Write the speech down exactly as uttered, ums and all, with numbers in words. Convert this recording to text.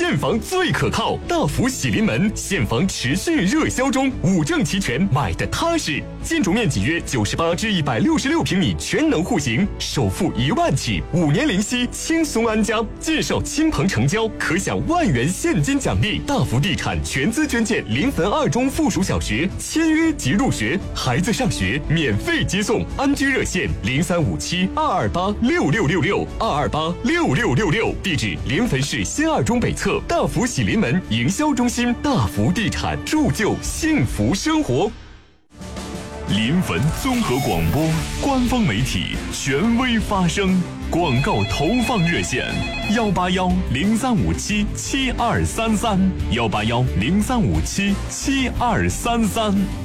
现房最可靠。大福喜临门现房持续热销中，五证齐全，买的踏实。建筑面积约九十八至一百六十六平米，全能户型，首付一万起，五年零息，轻松安家。介绍亲朋成交，可享万元现金奖励。大福地产全资捐建临汾二中附属小学，签约即入学，孩子上学免费接送。安居热线零三五七二二八六六六六二二八六六六六，地址临汾市新二中北侧大福喜临门营销中心。大福地产铸就幸福生活。 临汾综合广播官方媒体，权威发声。广告投放热线：幺八幺零三五七七二三三，幺八幺零三五七七二三三。